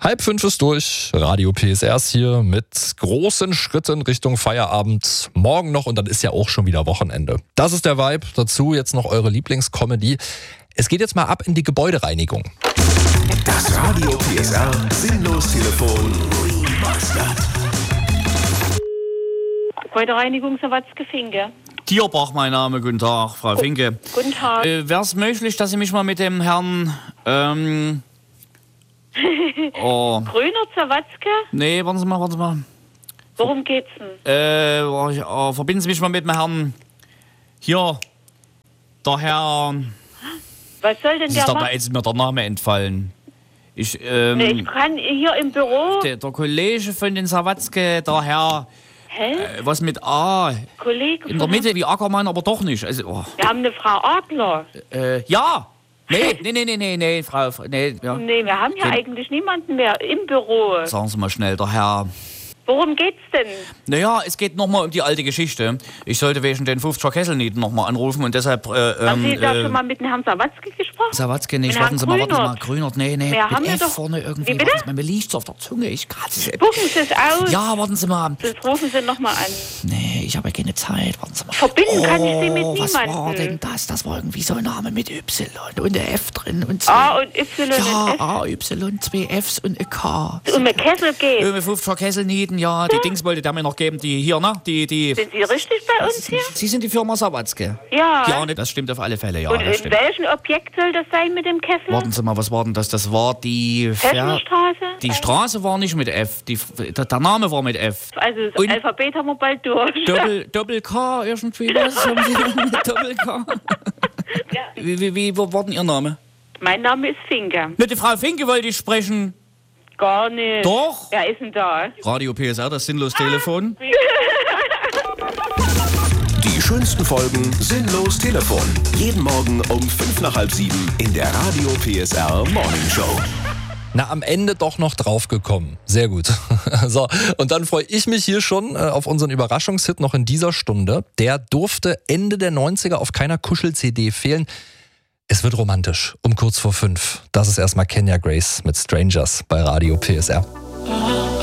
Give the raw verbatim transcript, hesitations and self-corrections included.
Halb fünf ist durch, Radio P S R ist hier mit großen Schritten Richtung Feierabend. Morgen noch und dann ist ja auch schon wieder Wochenende. Das ist der Vibe. Dazu jetzt noch eure Lieblingscomedy. Es geht jetzt mal ab in die Gebäudereinigung. Das Radio P S R Sinnlos-Telefon Remastered. Gebäudereinigung Sawatzke-Finke. Tierbach, mein Name. Guten Tag, Frau Finke. Guten Tag. Äh, Wäre es möglich, dass Sie mich mal mit dem Herrn... Ähm, oh. Grüner Sawatzke? Nee, warten Sie mal, warten Sie mal. Worum geht's denn? Äh, oh, oh, verbinden Sie mich mal mit dem Herrn... Hier, der Herr... Was soll denn Das der ist dabei, machen? jetzt ist mir der Name entfallen. Ich, ähm... Nee, ich kann hier im Büro... der, der Kollege von den Sawatzke, der Herr... Hä? Äh, was mit A? Kollege In der von- Mitte wie Ackermann, aber doch nicht. Also, oh. Wir haben eine Frau Adler. äh, ja! Nee, nee, nee, nee, nee, nee, Frau... Nee, ja. Nee, wir haben ja Den- eigentlich niemanden mehr im Büro. Sagen Sie mal schnell, der Herr... Worum geht's denn? Naja, es geht nochmal um die alte Geschichte. Ich sollte wegen den fünfziger Kesselnieten nochmal anrufen und deshalb... Äh, Haben Sie ähm, da äh, schon mal mit dem Herrn Sawatzke gesprochen? Sawatzke nicht, Mit warten Sie mal, warten Sie mal. Grünert. Grünert, nee, nee, Ja, haben mit wir F doch- vorne irgendwie. Wie bitte? Warten Sie mal, mir liegt's auf der Zunge. Ich kann es... Spucken Sie es aus. Ja, warten Sie mal. Das rufen Sie nochmal an. Nee, ich habe keine Zeit. Warten Sie mal. Verbinden kann ich Sie mit Oh, was niemandem. war denn das? Das war irgendwie so ein Name mit Y und ein F drin und zwei. A und Y ja, und F. A, Y, zwei Fs und ein K. Um den Kessel geht. Äh, fünfziger Kesselnieten, ja. Die Dings wollte der mir noch geben, die hier, ne? Die, die... Sind Sie richtig bei uns hier? Sie sind die Firma Sawatzke. Ja. Ja, ne, das stimmt auf alle Fälle, ja. Und das in stimmt. welchem Objekt soll das sein mit dem Kessel? Warten Sie mal, was war denn das? Das war die... Fer Fessenstraße? die Straße war nicht mit F. Die, der, der Name war mit F. Also das Und- Alphabet haben wir bald durch. Doppel, Doppel K irgendwie was? Haben Sie denn mit Doppel K? Ja. Wie, wie, wie wo war denn Ihr Name? Mein Name ist Finke. Mit der Frau Finke wollte ich sprechen. Gar nicht. Doch. Wer ist denn da? Radio P S R, das Sinnlos-Telefon. Die schönsten Folgen Sinnlos Telefon. Jeden Morgen um fünf nach halb sieben in der Radio P S R Morning Show. Na, am Ende doch noch draufgekommen. Sehr gut. So, und dann freue ich mich hier schon äh, auf unseren Überraschungshit noch in dieser Stunde. Der durfte Ende der neunziger auf keiner Kuschel-C D fehlen. Es wird romantisch, um kurz vor fünf. Das ist erstmal Kenya Grace mit Strangers bei Radio P S R.